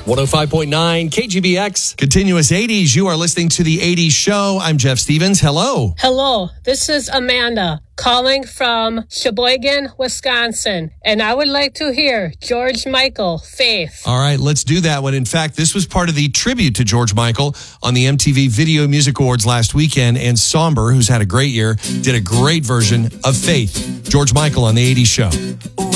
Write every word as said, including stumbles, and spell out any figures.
one oh five point nine K G B X. Continuous eighties. You are listening to the eighties Show. I'm Jeff Stevens. Hello. Hello. This is Amanda calling from Sheboygan, Wisconsin. And I would like to hear George Michael, Faith. All right, let's do that one. In fact, this was part of the tribute to George Michael on the M T V Video Music Awards last weekend. And Somber, who's had a great year, did a great version of Faith. George Michael on the eighties Show.